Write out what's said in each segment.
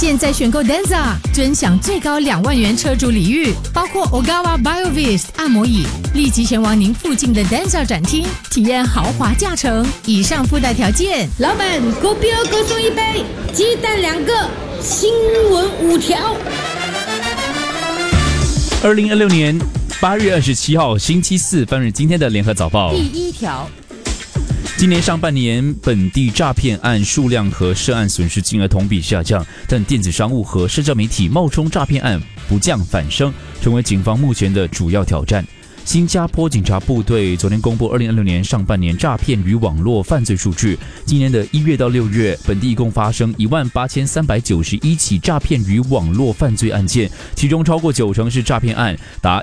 现在选购 Denza， 尊享最高2万元车主礼遇，包括 Ogawa BioVist 按摩椅，立即前往您附近的 Denza 展厅，体验豪华驾乘。以上附带条件。 老板，狗标各送1杯，鸡蛋2个，新闻5条。 2026年8月27号星期四，翻日今天的联合早报。 第1条。 今年上半年本地诈骗案数量和涉案损失金额同比下降，但电子商务和社交媒体冒充诈骗案不降反升，成为警方目前的主要挑战。新加坡警察部队昨天公布2026年上半年诈骗与网络犯罪数据，今年的1月到6月，本地一共发生18391起诈骗与网络犯罪案件，其中超过90%是诈骗案，达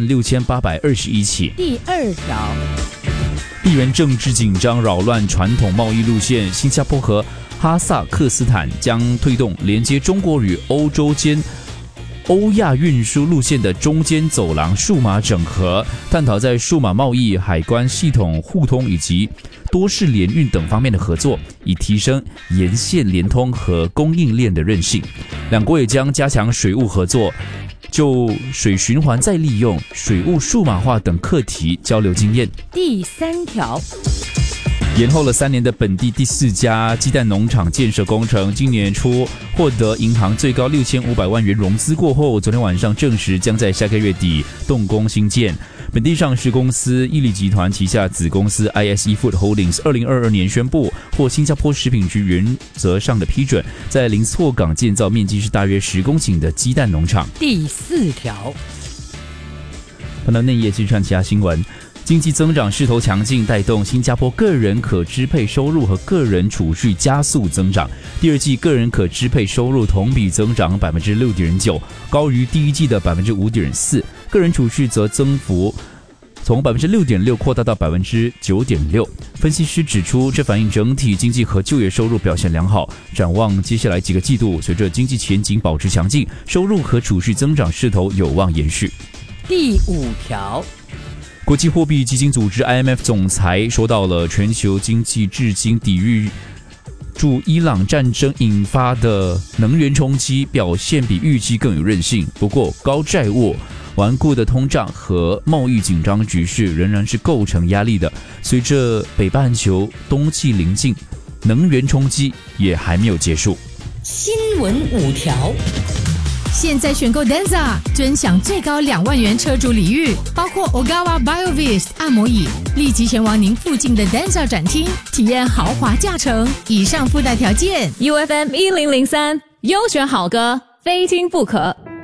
16821起。 第2条。 地缘政治紧张扰乱传统贸易路线，新加坡和哈萨克斯坦将推动连接中国与欧洲间欧亚运输路线的中间走廊数码整合，探讨在数码贸易、海关系统互通以及多式联运等方面的合作，以提升沿线联通和供应链的韧性。两国也将加强水务合作，就水循环再利用、水务数码化等课题交流经验。 第3条。 延后了3年的本地第4家鸡蛋农场建设工程，今年初获得银行最高6500万元融资过后，昨天晚上证实将在下个月底动工兴建。本地上市公司毅力集团旗下子公司 ISE Food Holdings 2022年宣布获新加坡食品局原则上的批准，在林厝港建造面积是大约10公顷的鸡蛋农场。 第4条。 谈到内页去看其他新闻。经济增长势头强劲，带动新加坡个人可支配收入和个人储蓄加速增长。第二季个人可支配收入同比增长 6.9%， 高于第一季的 5.4%， 个人储蓄则增幅从 6.6% 扩大到 9.6%。 分析师指出，这反映整体经济和就业收入表现良好。展望接下来几个季度，随着经济前景保持强劲，收入和储蓄增长势头有望延续。 第5条。 国际货币基金组织 IMF 总裁说到了全球经济至今抵御驻伊朗战争引发的能源冲击表现比预期更有韧性，不过高债务、顽固的通胀和贸易紧张局势仍然是构成压力的。随着北半球冬季临近，能源冲击也还没有结束。 新闻5条。 现在选购 Denza， 尊享最高2万元车主礼遇，包括 Ogawa BioVist 按摩椅，立即前往您附近的 Denza 展厅，体验豪华驾乘。以上附带条件。 UFM 1003，优选好歌，非听不可。